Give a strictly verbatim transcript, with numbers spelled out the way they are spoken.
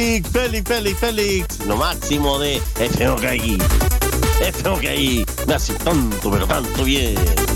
Félix, Félix, Félix, lo máximo de F O K I. F O K I, me hace tanto, pero tanto bien.